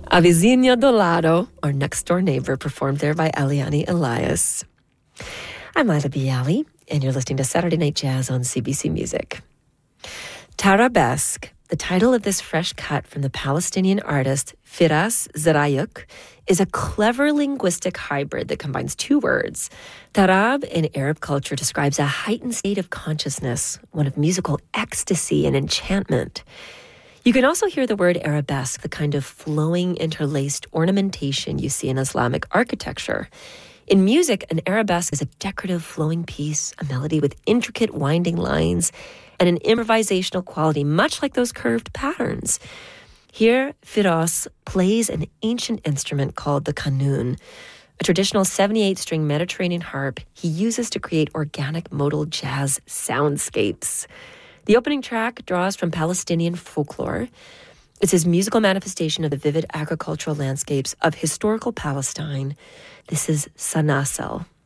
A Vizinha do Lado, or Next Door Neighbor, performed there by Eliane Elias. I'm Ila Bialy, and you're listening to Saturday Night Jazz on CBC Music. Tarabesque, the title of this fresh cut from the Palestinian artist Firas Zarayuk, is a clever linguistic hybrid that combines two words. Tarab in Arab culture describes a heightened state of consciousness, one of musical ecstasy and enchantment. You can also hear the word arabesque, the kind of flowing, interlaced ornamentation you see in Islamic architecture. In music, an arabesque is a decorative flowing piece, a melody with intricate winding lines, and an improvisational quality, much like those curved patterns. Here, Firas plays an ancient instrument called the kanun, a traditional 78-string Mediterranean harp he uses to create organic modal jazz soundscapes. The opening track draws from Palestinian folklore. It's his musical manifestation of the vivid agricultural landscapes of historical Palestine. This is Sanasel.